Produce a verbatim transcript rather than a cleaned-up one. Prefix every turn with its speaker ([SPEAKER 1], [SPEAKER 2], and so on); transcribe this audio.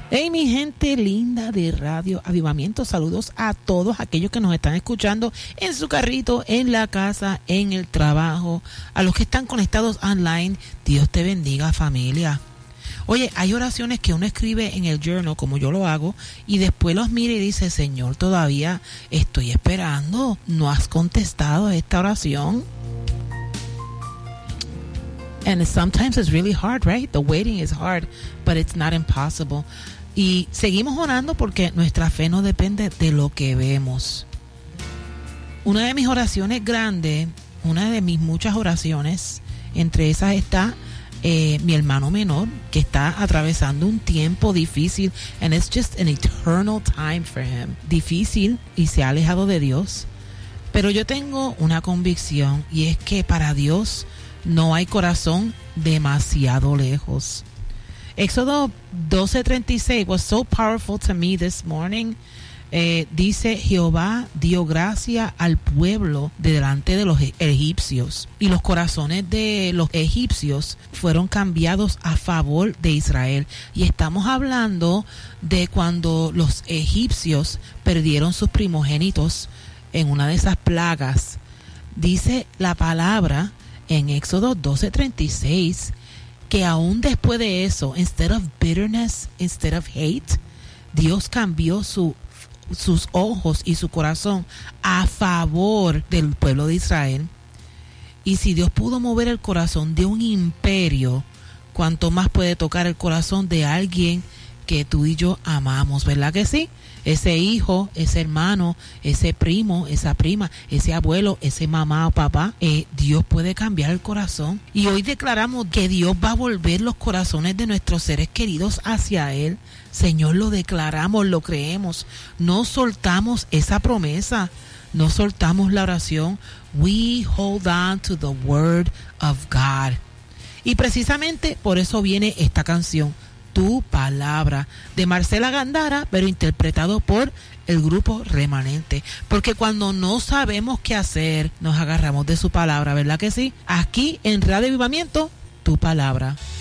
[SPEAKER 1] Hey, mi gente linda de Radio Avivamiento, saludos a todos aquellos que nos están escuchando en su carrito, en la casa, en el trabajo, a los que están conectados online. Dios te bendiga, familia. Oye, hay oraciones que uno escribe en el journal, como yo lo hago, y después los mira y dice, Señor, todavía estoy esperando, no has contestado esta oración. And sometimes it's really hard, right? The waiting is hard, but it's not impossible. Y seguimos orando porque nuestra fe no depende de lo que vemos. Una de mis oraciones grandes, una de mis muchas oraciones, entre esas está eh, mi hermano menor, que está atravesando un tiempo difícil, and it's just an eternal time for him. Difícil, y se ha alejado de Dios. Pero yo tengo una convicción, y es que para Dios no hay corazón demasiado lejos. Éxodo doce treinta y seis was so powerful to me this morning. Eh, dice, Jehová dio gracia al pueblo de delante de los egipcios, y los corazones de los egipcios fueron cambiados a favor de Israel. Y estamos hablando de cuando los egipcios perdieron sus primogénitos en una de esas plagas. Dice la palabra en Éxodo doce treinta y seis que aún después de eso, instead of bitterness, instead of hate, Dios cambió su, sus ojos y su corazón a favor del pueblo de Israel. Y si Dios pudo mover el corazón de un imperio, ¿cuánto más puede tocar el corazón de alguien que tú y yo amamos? ¿Verdad que sí? Ese hijo, ese hermano, ese primo, esa prima, ese abuelo, ese mamá o papá, eh, Dios puede cambiar el corazón. Y hoy declaramos que Dios va a volver los corazones de nuestros seres queridos hacia Él. Señor, lo declaramos, lo creemos. No soltamos esa promesa, no soltamos la oración. We hold on to the word of God. Y precisamente por eso viene esta canción, Tu Palabra, de Marcela Gandara, pero interpretado por el grupo Remanente. Porque cuando no sabemos qué hacer, nos agarramos de su palabra, ¿verdad que sí? Aquí en Radio Avivamiento, Tu Palabra.